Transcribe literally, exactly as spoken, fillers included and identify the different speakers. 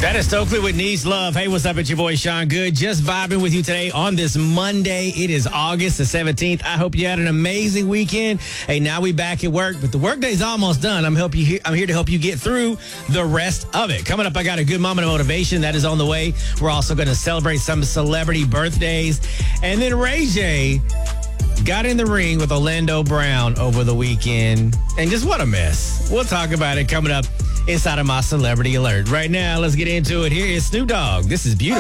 Speaker 1: That is Stokely with Needs Love. Hey, what's up? It's your boy, Sean Good. Just vibing with you today on this Monday. It is August the seventeenth. I hope you had an amazing weekend. Hey, now we back at work, but the workday's almost done. I'm help you. He- I'm here to help you get through the rest of it. Coming up, I got a good moment of motivation that is on the way. We're also going to celebrate some celebrity birthdays. And then Ray J got in the ring with Orlando Brown over the weekend. And just what a mess. We'll talk about it coming up inside of my Celebrity Alert. Right now, let's get into it. Here is Snoop Dogg. This is beautiful.